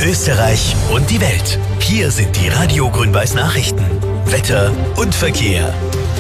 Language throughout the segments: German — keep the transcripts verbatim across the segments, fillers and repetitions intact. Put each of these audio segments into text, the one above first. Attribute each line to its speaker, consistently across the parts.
Speaker 1: Österreich und die Welt. Hier sind die Radio Grün-Weiß Nachrichten. Wetter und Verkehr.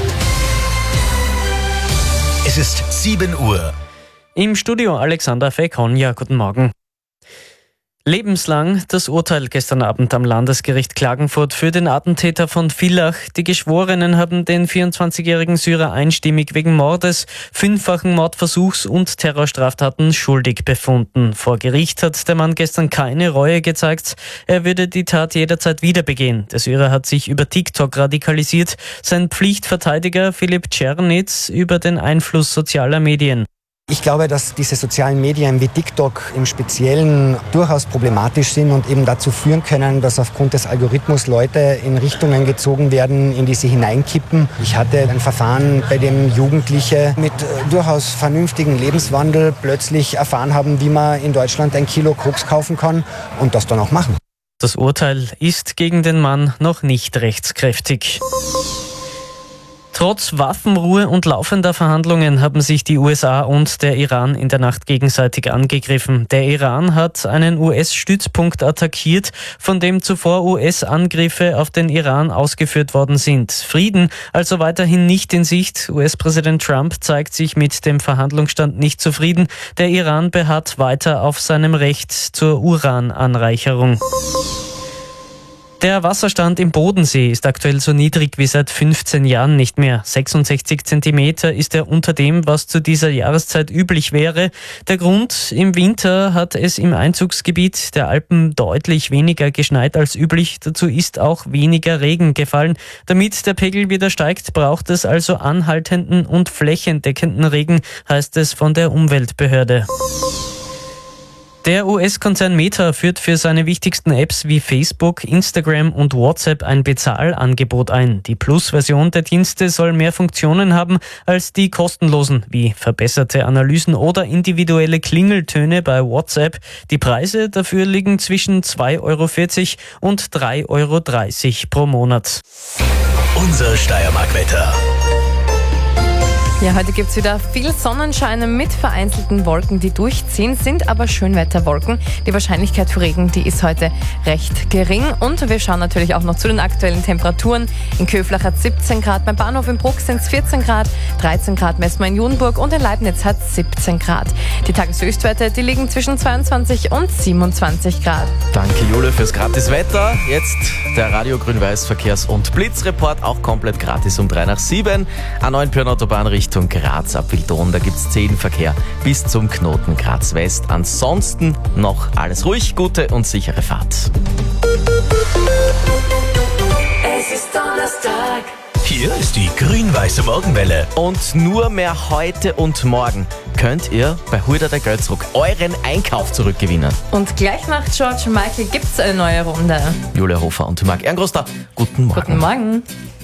Speaker 1: Es ist sieben Uhr.
Speaker 2: Im Studio Alexander Fekonja, guten Morgen. Lebenslang das Urteil gestern Abend am Landesgericht Klagenfurt für den Attentäter von Villach. Die Geschworenen haben den vierundzwanzigjährigen Syrer einstimmig wegen Mordes, fünffachen Mordversuchs und Terrorstraftaten schuldig befunden. Vor Gericht hat der Mann gestern keine Reue gezeigt. Er würde die Tat jederzeit wieder begehen. Der Syrer hat sich über TikTok radikalisiert. Sein Pflichtverteidiger Philipp Czernitz über den Einfluss sozialer Medien.
Speaker 3: Ich glaube, dass diese sozialen Medien wie TikTok im Speziellen durchaus problematisch sind und eben dazu führen können, dass aufgrund des Algorithmus Leute in Richtungen gezogen werden, in die sie hineinkippen. Ich hatte ein Verfahren, bei dem Jugendliche mit durchaus vernünftigem Lebenswandel plötzlich erfahren haben, wie man in Deutschland ein Kilo Koks kaufen kann und das dann auch machen.
Speaker 2: Das Urteil ist gegen den Mann noch nicht rechtskräftig. Trotz Waffenruhe und laufender Verhandlungen haben sich die U S A und der Iran in der Nacht gegenseitig angegriffen. Der Iran hat einen U S-Stützpunkt attackiert, von dem zuvor U S-Angriffe auf den Iran ausgeführt worden sind. Frieden also weiterhin nicht in Sicht. U S-Präsident Trump zeigt sich mit dem Verhandlungsstand nicht zufrieden. Der Iran beharrt weiter auf seinem Recht zur Urananreicherung. Der Wasserstand im Bodensee ist aktuell so niedrig wie seit fünfzehn Jahren nicht mehr. sechsundsechzig Zentimeter ist er unter dem, was zu dieser Jahreszeit üblich wäre. Der Grund: im Winter hat es im Einzugsgebiet der Alpen deutlich weniger geschneit als üblich. Dazu ist auch weniger Regen gefallen. Damit der Pegel wieder steigt, braucht es also anhaltenden und flächendeckenden Regen, heißt es von der Umweltbehörde. Der U S-Konzern Meta führt für seine wichtigsten Apps wie Facebook, Instagram und WhatsApp ein Bezahlangebot ein. Die Plus-Version der Dienste soll mehr Funktionen haben als die kostenlosen, wie verbesserte Analysen oder individuelle Klingeltöne bei WhatsApp. Die Preise dafür liegen zwischen zwei Euro vierzig und drei Euro dreißig pro Monat.
Speaker 1: Unser Steiermark-Wetter.
Speaker 4: Ja, heute gibt's wieder viel Sonnenschein mit vereinzelten Wolken, die durchziehen, sind aber Schönwetterwolken. Die Wahrscheinlichkeit für Regen, die ist heute recht gering. Und wir schauen natürlich auch noch zu den aktuellen Temperaturen. In Köflach hat siebzehn Grad, beim Bahnhof in Bruck sind es vierzehn Grad, dreizehn Grad messen wir in Judenburg und in Leibniz hat siebzehn Grad. Die Tageshöchstwerte, die liegen zwischen zweiundzwanzig und siebenundzwanzig Grad.
Speaker 5: Danke Jule fürs gratis Wetter. Jetzt der Radio Grün-Weiß Verkehrs- und Blitzreport, auch komplett gratis um drei nach sieben. A neun Autobahn Richtung Graz ab Wildon, da gibt's zehn Verkehr bis zum Knoten Graz West. Ansonsten noch alles ruhig, gute und sichere Fahrt.
Speaker 6: Es ist Donnerstag.
Speaker 1: Hier ist die grün-weiße Morgenwelle.
Speaker 5: Und nur mehr heute und morgen könnt ihr bei Hulda der Götzruck euren Einkauf zurückgewinnen.
Speaker 4: Und gleich nach George Michael gibt's eine neue Runde.
Speaker 5: Julia Hofer und Marc Erngroster, guten Morgen.
Speaker 4: Guten Morgen.